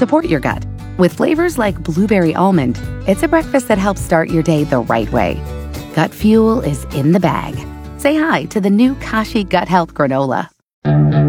support your gut. With flavors like blueberry almond, it's a breakfast that helps start your day the right way. Gut Fuel is in the bag. Say hi to the new Kashi Gut Health Granola.